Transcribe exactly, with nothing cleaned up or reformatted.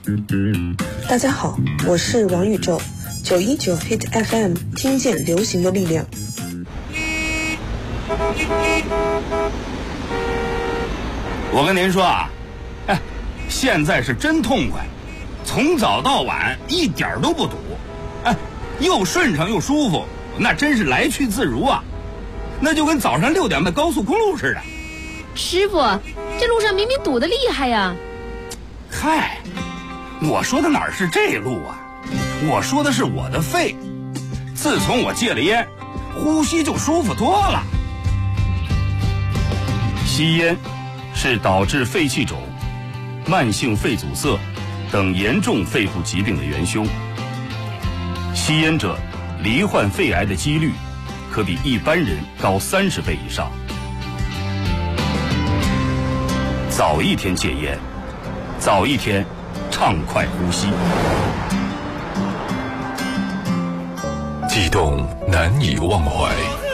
大家好，我是王宇宙，九一九 Hit F M， 听见流行的力量。 我跟您说啊，哎，现在是真痛快，从早到晚一点都不堵，哎，又顺畅又舒服，那真是来去自如啊，那就跟早上六点迈高速公路似的。 师傅，这路上明明堵得厉害呀。 嗨，我说的哪儿是这路啊，我说的是我的肺，自从我戒了烟，呼吸就舒服多了。 吸烟是导致肺气肿、慢性肺阻塞等严重肺部疾病的元凶。吸烟者罹患肺癌的几率可比一般人高三十倍以上。早一天戒烟，早一天畅快呼吸。 悸动难以忘怀，